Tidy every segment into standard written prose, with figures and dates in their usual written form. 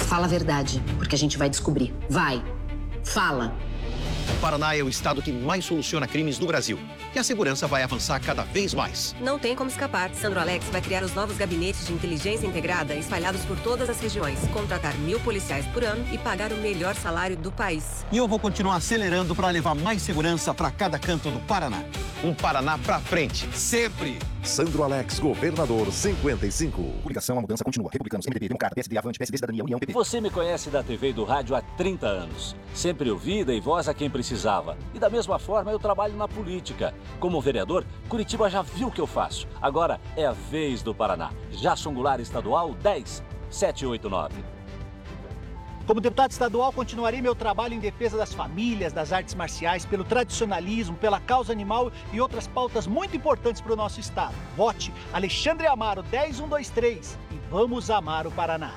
fala a verdade, porque a gente vai descobrir. Vai, fala. O Paraná é o estado que mais soluciona crimes do Brasil. E a segurança vai avançar cada vez mais. Não tem como escapar. Sandro Alex vai criar os novos gabinetes de inteligência integrada espalhados por todas as regiões, contratar 1.000 policiais por ano e pagar o melhor salário do país. E eu vou continuar acelerando para levar mais segurança para cada canto do Paraná. Um Paraná pra frente, sempre! Sandro Alex, governador 55. Publicação, a mudança continua. Republicanos, MDB, Democrata, PSD, Avante, PSD, Cidadania, União, PP. Você me conhece da TV e do rádio há 30 anos. Sempre ouvida e voz a quem precisava. E da mesma forma eu trabalho na política. Como vereador, Curitiba já viu o que eu faço. Agora é a vez do Paraná. Jason Goulart Estadual 10789. Como deputado estadual, continuarei meu trabalho em defesa das famílias, das artes marciais, pelo tradicionalismo, pela causa animal e outras pautas muito importantes para o nosso estado. Vote Alexandre Amaro 10123 e vamos amar o Paraná.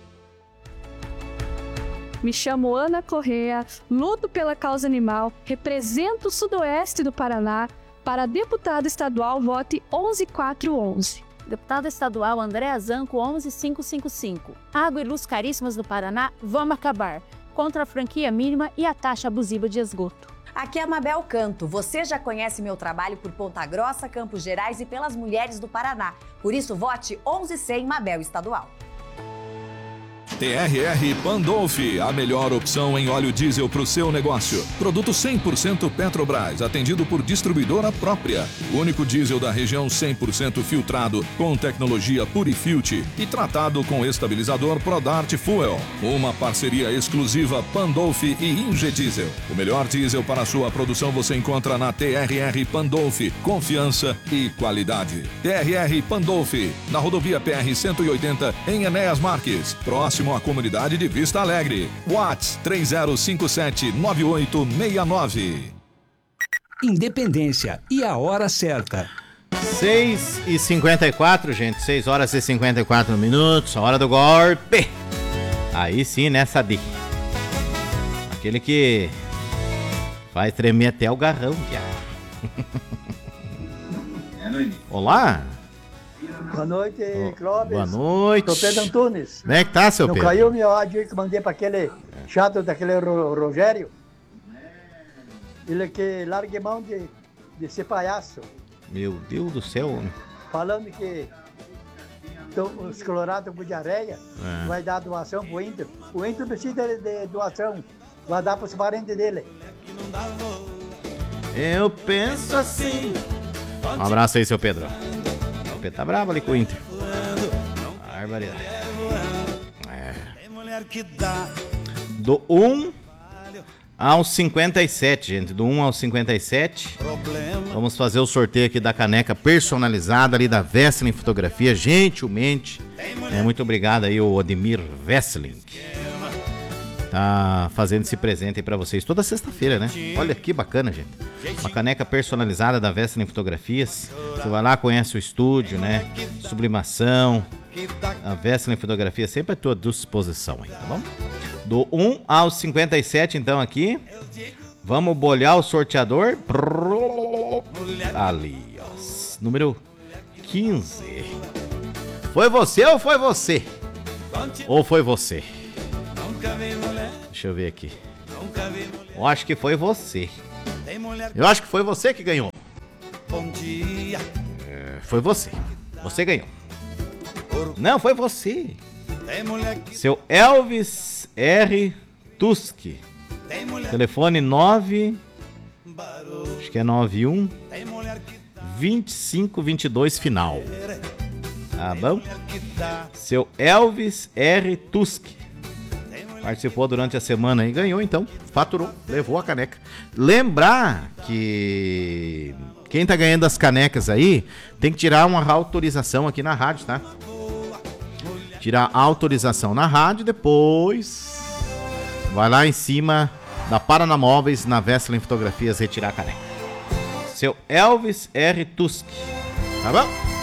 Me chamo Ana Correa, luto pela causa animal, represento o sudoeste do Paraná. Para deputado estadual, vote 11411. Deputado estadual Andréa Zanco 11555. Água e luz caríssimas do Paraná, vamos acabar. Contra a franquia mínima e a taxa abusiva de esgoto. Aqui é a Mabel Canto. Você já conhece meu trabalho por Ponta Grossa, Campos Gerais e pelas mulheres do Paraná. Por isso, vote 1100 Mabel Estadual. TRR Pandolfi, a melhor opção em óleo diesel para o seu negócio. Produto 100% Petrobras, atendido por distribuidora própria. Único diesel da região 100% filtrado, com tecnologia Purifilt e tratado com estabilizador Prodart Fuel. Uma parceria exclusiva Pandolfi e Ingediesel. O melhor diesel para a sua produção você encontra na TRR Pandolfi. Confiança e qualidade. TRR Pandolfi, na rodovia PR 180, em Enéas Marques, próximo à comunidade de Vista Alegre. WhatsApp 3057-9869. Independência e a hora certa. 6h54, gente. 6 horas e 54 minutos. Hora do golpe. Aí sim, né, Sadi? Aquele que faz tremer até o garrão, já. Olá. Boa noite, Clóvis. Boa noite. Sou Pedro Antunes. Como é que tá, seu Não Pedro? caiu meu áudio aí que mandei para aquele chato daquele Rogério? Ele que largue mão de ser palhaço. Meu Deus do céu, homem. Falando que os colorados com diarreia vai dar doação pro Inter. O Inter precisa de doação. Vai dar pros parentes dele. Eu penso assim. Um abraço aí, seu Pedro. O Pedro tá bravo ali com o Inter. Barbaridade. Do 1 ao 57, gente. Do 1 ao 57. Vamos fazer o sorteio aqui da caneca personalizada ali da Vesseling Fotografia. Gentilmente. Muito obrigado aí, o Odemir Vesseling. Tá fazendo esse presente aí pra vocês toda sexta-feira, né? Olha que bacana, gente. Uma caneca personalizada da Vesseling Fotografias. Você vai lá, conhece o estúdio, né? Sublimação. A Vesseling Fotografia sempre à tua disposição aí, tá bom? Do 1 ao 57, então, aqui. Vamos bolhar o sorteador. Ali, ó. Número 15. Foi você ou foi você? Ou foi você? Deixa eu ver aqui. Eu acho que foi você. Eu acho que foi você que ganhou. Foi você. Você ganhou. Não, foi você. Seu Elvis R. Tusk. Telefone 9. Acho que é 91 2522 final. Tá bom? Seu Elvis R. Tusk. Participou durante a semana e ganhou, então. Faturou, levou a caneca. Lembrar que quem tá ganhando as canecas aí tem que tirar uma autorização aqui na rádio, tá? Tirar a autorização na rádio, depois vai lá em cima da Paraná Móveis, na Vesseling Fotografias, retirar a caneca. Seu Elvis R. Tusk. Tá bom?